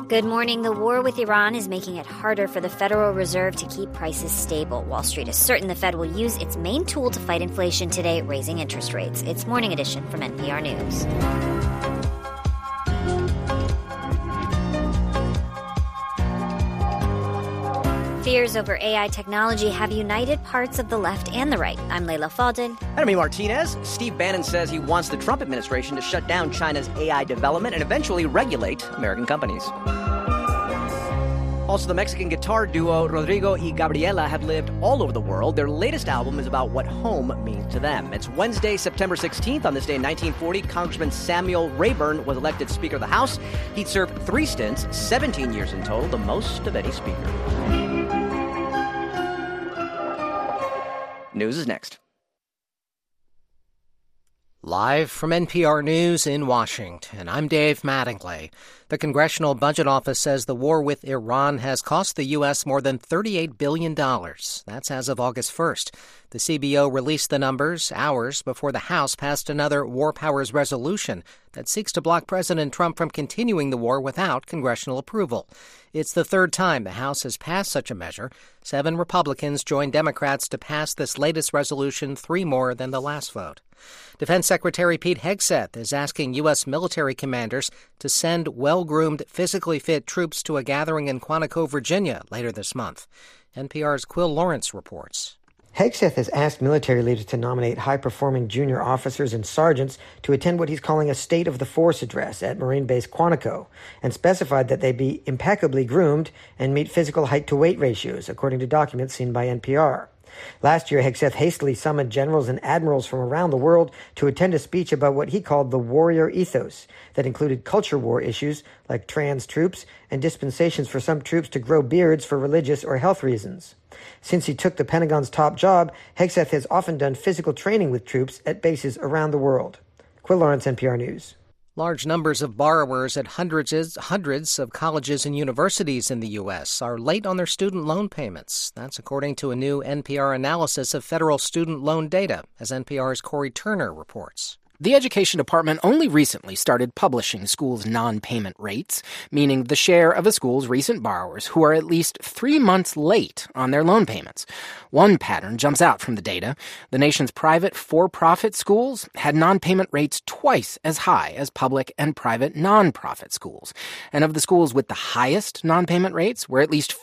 Good morning. The war with Iran is making it harder for the Federal Reserve to keep prices stable. Wall Street is certain the Fed will use its main tool to fight inflation today, raising interest rates. It's Morning Edition from NPR News. Fears over AI technology have united parts of the left and the right. I'm Leila Fadel. And I'm Martinez. Steve Bannon says he wants the Trump administration to shut down China's AI development and eventually regulate American companies. Also, the Mexican guitar duo Rodrigo y Gabriela have lived all over the world. Their latest album is about what home means to them. It's Wednesday, September 16th. On this day in 1940, Congressman Samuel Rayburn was elected Speaker of the House. He'd served 3 stints, 17 years in total, the most of any speaker. News is next. Live from NPR News in Washington, I'm Dave Mattingly. The Congressional Budget Office says the war with Iran has cost the U.S. more than $38 billion. That's as of August 1st. The CBO released the numbers hours before the House passed another War Powers resolution that seeks to block President Trump from continuing the war without congressional approval. It's the third time the House has passed such a measure. 7 Republicans joined Democrats to pass this latest resolution, 3 more than the last vote. Defense Secretary Pete Hegseth is asking U.S. military commanders to send well-groomed, physically fit troops to a gathering in Quantico, Virginia, later this month. NPR's Quill Lawrence reports. Hegseth has asked military leaders to nominate high-performing junior officers and sergeants to attend what he's calling a State of the Force address at Marine Base Quantico, and specified that they be impeccably groomed and meet physical height-to-weight ratios, according to documents seen by NPR. Last year, Hegseth hastily summoned generals and admirals from around the world to attend a speech about what he called the warrior ethos that included culture war issues like trans troops and dispensations for some troops to grow beards for religious or health reasons. Since he took the Pentagon's top job, Hegseth has often done physical training with troops at bases around the world. Quill Lawrence, NPR News. Large numbers of borrowers at hundreds of colleges and universities in the U.S. are late on their student loan payments. That's according to a new NPR analysis of federal student loan data, as NPR's Corey Turner reports. The Education Department only recently started publishing schools' non-payment rates, meaning the share of a school's recent borrowers who are at least 3 months late on their loan payments. One pattern jumps out from the data. The nation's private for-profit schools had non-payment rates twice as high as public and private non-profit schools. And of the schools with the highest non-payment rates, where at least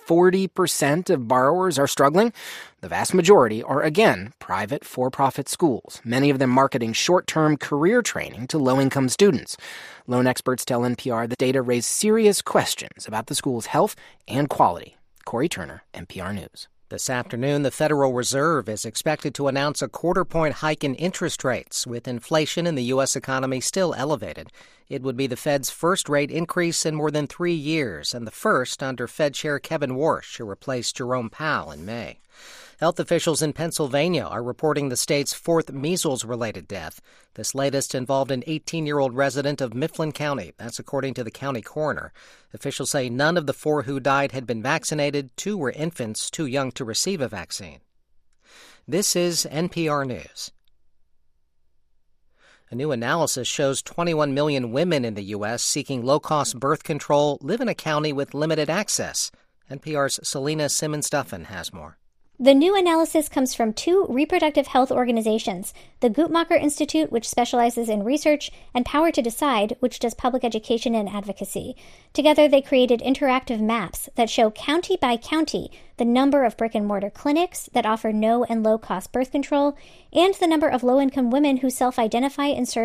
40% of borrowers are struggling, the vast majority are, again, private for-profit schools, many of them marketing short-term career training to low-income students. Loan experts tell NPR the data raise serious questions about the school's health and quality. Corey Turner, NPR News. This afternoon, the Federal Reserve is expected to announce a quarter-point hike in interest rates, with inflation in the U.S. economy still elevated. It would be the Fed's first rate increase in more than 3 years, and the first under Fed Chair Kevin Warsh, who replaced Jerome Powell in May. Health officials in Pennsylvania are reporting the state's 4th measles-related death. This latest involved an 18-year-old resident of Mifflin County. That's according to the county coroner. Officials say none of the 4 who died had been vaccinated. 2 were infants too young to receive a vaccine. This is NPR News. A new analysis shows 21 million women in the U.S. seeking low-cost birth control live in a county with limited access. NPR's Selena Simmons-Duffin has more. The new analysis comes from 2 reproductive health organizations, the Guttmacher Institute, which specializes in research, and Power to Decide, which does public education and advocacy. Together, they created interactive maps that show county by county the number of brick-and-mortar clinics that offer no and low-cost birth control, and the number of low-income women who self-identify and serve